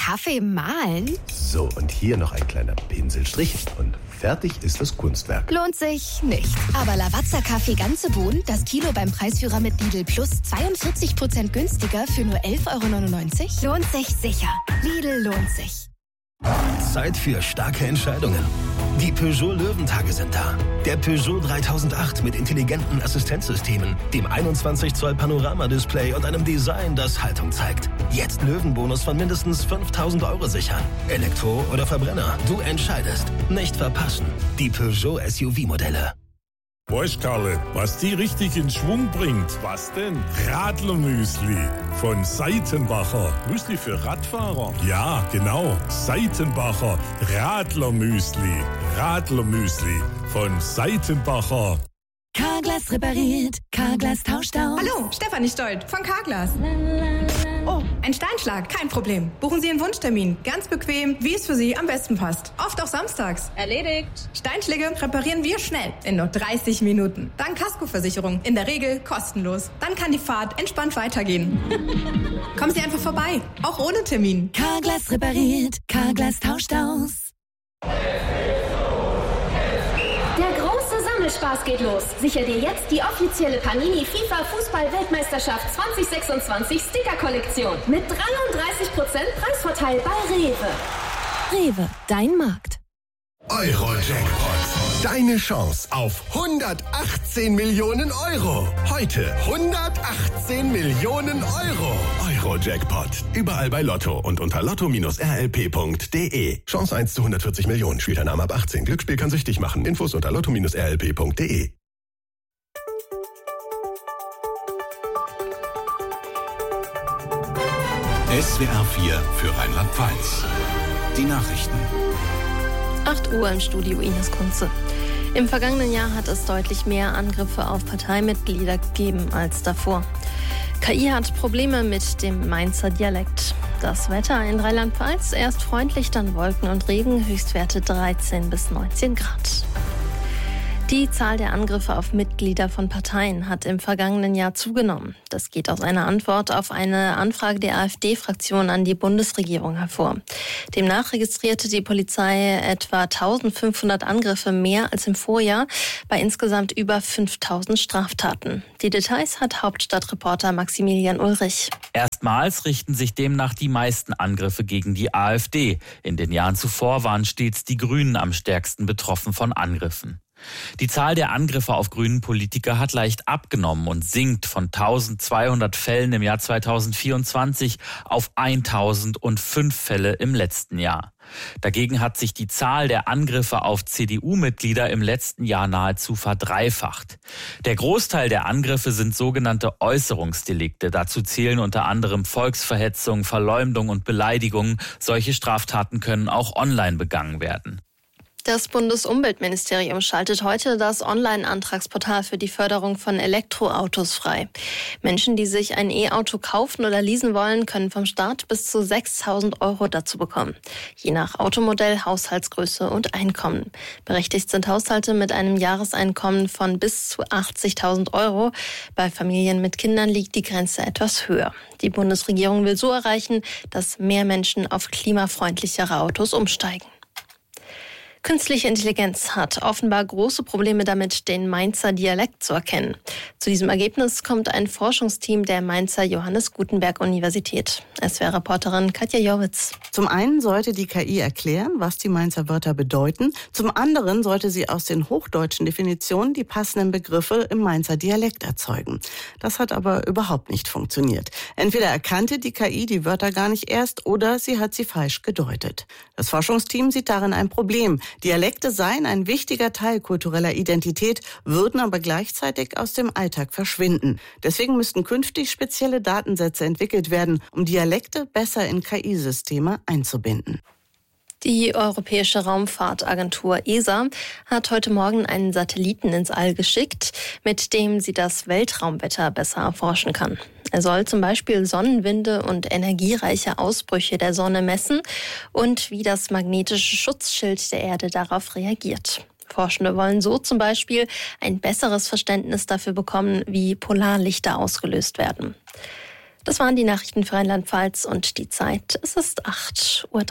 Kaffee mahlen? So, und hier noch ein kleiner Pinselstrich und fertig ist das Kunstwerk. Lohnt sich nicht. Aber Lavazza-Kaffee ganze Bohnen, das Kilo beim Preisführer mit Lidl Plus 42% günstiger für nur 11,99 €? Lohnt sich sicher. Lidl lohnt sich. Zeit für starke Entscheidungen. Die Peugeot Löwentage sind da. Der Peugeot 3008 mit intelligenten Assistenzsystemen, dem 21 Zoll Panoramadisplay und einem Design, das Haltung zeigt. Jetzt Löwenbonus von mindestens 5.000 € sichern. Elektro oder Verbrenner, du entscheidest. Nicht verpassen. Die Peugeot SUV-Modelle. Weißt, Karle, was die richtig in Schwung bringt? Was denn? Radlermüsli von Seitenbacher. Müsli für Radfahrer? Ja, genau. Seitenbacher Radlermüsli. Radlermüsli von Seitenbacher. Carglass repariert, Carglass tauscht aus. Hallo, Stefanie Stolt von Carglass. Oh, ein Steinschlag, kein Problem. Buchen Sie einen Wunschtermin, ganz bequem, wie es für Sie am besten passt. Oft auch samstags. Erledigt. Steinschläge reparieren wir schnell, in nur 30 Minuten. Dank Kaskoversicherung, in der Regel kostenlos. Dann kann die Fahrt entspannt weitergehen. Kommen Sie einfach vorbei, auch ohne Termin. Carglass repariert, Carglass tauscht aus. Spaß geht los. Sicher dir jetzt die offizielle Panini FIFA Fußball-Weltmeisterschaft 2026 Sticker-Kollektion mit 33% Preisvorteil bei Rewe. Rewe, dein Markt. Euro-Jackpot. Deine Chance auf 118 Millionen €. Heute 118 Millionen €. Euro-Jackpot. Überall bei Lotto und unter lotto-rlp.de. Chance 1 zu 140 Millionen. Spielteilnahme ab 18. Glücksspiel kann süchtig machen. Infos unter lotto-rlp.de. SWR 4 für Rheinland-Pfalz. Die Nachrichten. 8 Uhr im Studio Ines Kunze. Im vergangenen Jahr hat es deutlich mehr Angriffe auf Parteimitglieder gegeben als davor. KI hat Probleme mit dem Mainzer Dialekt. Das Wetter in Rheinland-Pfalz, erst freundlich, dann Wolken und Regen, Höchstwerte 13 bis 19 Grad. Die Zahl der Angriffe auf Mitglieder von Parteien hat im vergangenen Jahr zugenommen. Das geht aus einer Antwort auf eine Anfrage der AfD-Fraktion an die Bundesregierung hervor. Demnach registrierte die Polizei etwa 1.500 Angriffe mehr als im Vorjahr bei insgesamt über 5.000 Straftaten. Die Details hat Hauptstadtreporter Maximilian Ulrich. Erstmals richten sich demnach die meisten Angriffe gegen die AfD. In den Jahren zuvor waren stets die Grünen am stärksten betroffen von Angriffen. Die Zahl der Angriffe auf grünen Politiker hat leicht abgenommen und sinkt von 1.200 Fällen im Jahr 2024 auf 1.005 Fälle im letzten Jahr. Dagegen hat sich die Zahl der Angriffe auf CDU-Mitglieder im letzten Jahr nahezu verdreifacht. Der Großteil der Angriffe sind sogenannte Äußerungsdelikte. Dazu zählen unter anderem Volksverhetzung, Verleumdung und Beleidigung. Solche Straftaten können auch online begangen werden. Das Bundesumweltministerium schaltet heute das Online-Antragsportal für die Förderung von Elektroautos frei. Menschen, die sich ein E-Auto kaufen oder leasen wollen, können vom Start bis zu 6.000 € dazu bekommen. Je nach Automodell, Haushaltsgröße und Einkommen. Berechtigt sind Haushalte mit einem Jahreseinkommen von bis zu 80.000 €. Bei Familien mit Kindern liegt die Grenze etwas höher. Die Bundesregierung will so erreichen, dass mehr Menschen auf klimafreundlichere Autos umsteigen. Künstliche Intelligenz hat offenbar große Probleme damit, den Mainzer Dialekt zu erkennen. Zu diesem Ergebnis kommt ein Forschungsteam der Mainzer Johannes Gutenberg Universität. SWR-Reporterin Katja Jorwitz. Zum einen sollte die KI erklären, was die Mainzer Wörter bedeuten. Zum anderen sollte sie aus den hochdeutschen Definitionen die passenden Begriffe im Mainzer Dialekt erzeugen. Das hat aber überhaupt nicht funktioniert. Entweder erkannte die KI die Wörter gar nicht erst oder sie hat sie falsch gedeutet. Das Forschungsteam sieht darin ein Problem. Dialekte seien ein wichtiger Teil kultureller Identität, würden aber gleichzeitig aus dem Alltag verschwinden. Deswegen müssten künftig spezielle Datensätze entwickelt werden, um Dialekte besser in KI-Systeme einzubinden. Die Europäische Raumfahrtagentur ESA hat heute Morgen einen Satelliten ins All geschickt, mit dem sie das Weltraumwetter besser erforschen kann. Er soll zum Beispiel Sonnenwinde und energiereiche Ausbrüche der Sonne messen und wie das magnetische Schutzschild der Erde darauf reagiert. Forschende wollen so zum Beispiel ein besseres Verständnis dafür bekommen, wie Polarlichter ausgelöst werden. Das waren die Nachrichten für Rheinland-Pfalz und die Zeit. Es ist 8:03 Uhr.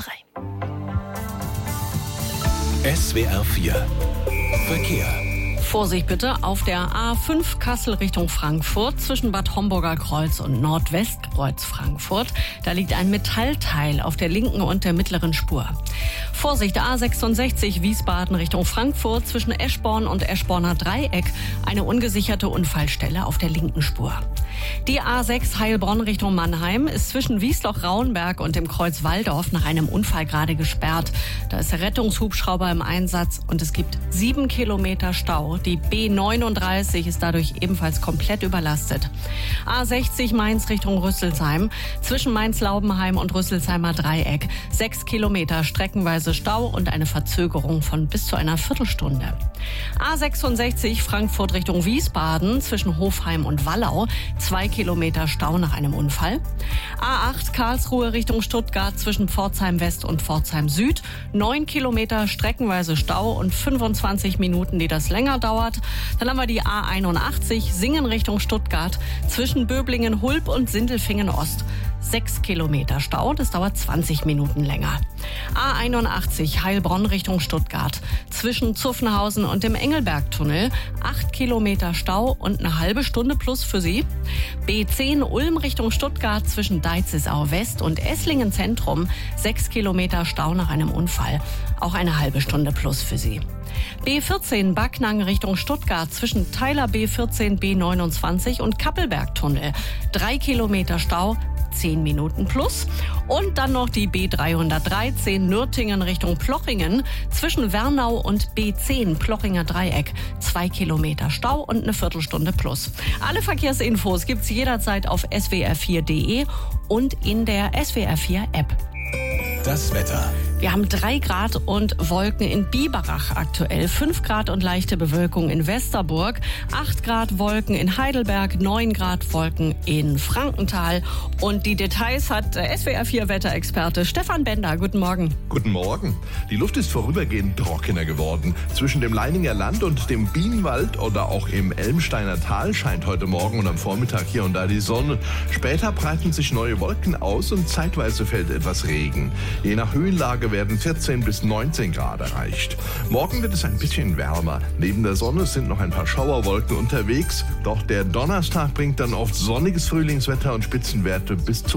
SWR 4 Verkehr. Vorsicht bitte auf der A5 Kassel Richtung Frankfurt zwischen Bad Homburger Kreuz und Nordwestkreuz Frankfurt. Da liegt ein Metallteil auf der linken und der mittleren Spur. Vorsicht A66 Wiesbaden Richtung Frankfurt zwischen Eschborn und Eschborner Dreieck. Eine ungesicherte Unfallstelle auf der linken Spur. Die A6 Heilbronn Richtung Mannheim ist zwischen Wiesloch-Rauenberg und dem Kreuz Walldorf nach einem Unfall gerade gesperrt. Da ist der Rettungshubschrauber im Einsatz und es gibt 7 Kilometer Stau. Die B39 ist dadurch ebenfalls komplett überlastet. A60 Mainz Richtung Rüsselsheim zwischen Mainz-Laubenheim und Rüsselsheimer Dreieck. 6 Kilometer streckenweise Stau und eine Verzögerung von bis zu einer Viertelstunde. A66 Frankfurt Richtung Wiesbaden zwischen Hofheim und Wallau. 2 Kilometer Stau nach einem Unfall. A8 Karlsruhe Richtung Stuttgart zwischen Pforzheim West und Pforzheim Süd. 9 Kilometer streckenweise Stau und 25 Minuten, die das länger dauert. Dann haben wir die A81 Singen Richtung Stuttgart zwischen Böblingen Hulb und Sindelfingen Ost. 6 Kilometer Stau, das dauert 20 Minuten länger. A81 Heilbronn Richtung Stuttgart zwischen Zuffenhausen und dem Engelbergtunnel. 8 Kilometer Stau und eine halbe Stunde plus für Sie. B10 Ulm Richtung Stuttgart zwischen Deizisau West und Esslingen Zentrum. 6 Kilometer Stau nach einem Unfall. Auch eine halbe Stunde plus für Sie. B14 Backnang Richtung Stuttgart zwischen Teiler B14 B29 und Kappelbergtunnel. 3 Kilometer Stau, 10 Minuten plus. Und dann noch die B313 Nürtingen Richtung Plochingen zwischen Wernau und B10 Plochinger Dreieck. 2 Kilometer Stau und eine Viertelstunde plus. Alle Verkehrsinfos gibt's jederzeit auf swr4.de und in der SWR4 App. Das Wetter. Wir haben 3 Grad und Wolken in Biberach aktuell, 5 Grad und leichte Bewölkung in Westerburg, 8 Grad Wolken in Heidelberg, 9 Grad Wolken in Frankenthal. Und die Details hat SWR4-Wetterexperte Stefan Bender. Guten Morgen. Guten Morgen. Die Luft ist vorübergehend trockener geworden. Zwischen dem Leininger Land und dem Bienenwald oder auch im Elmsteiner Tal scheint heute Morgen und am Vormittag hier und da die Sonne. Später breiten sich neue Wolken aus und zeitweise fällt etwas Regen. Je nach Höhenlage werden 14 bis 19 Grad erreicht. Morgen wird es ein bisschen wärmer. Neben der Sonne sind noch ein paar Schauerwolken unterwegs. Doch der Donnerstag bringt dann oft sonniges Frühlingswetter und Spitzenwerte bis zu